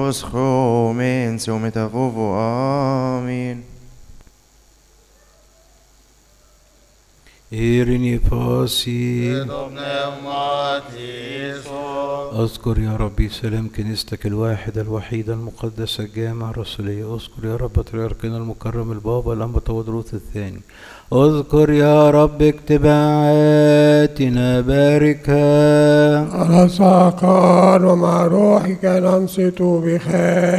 Oscho mens o metavovo. Amen. إيرني فاسي أذكر يا ربي سلام كنيستك الواحدة الوحيدة المقدسة الجامعة الرسولية. أذكر يا رب بطريركنا المكرم البابا الأنبا تودروس الثاني. اذكر يا رب اجتماعاتنا باركها على ساقان ومع روحك ننصت بخير.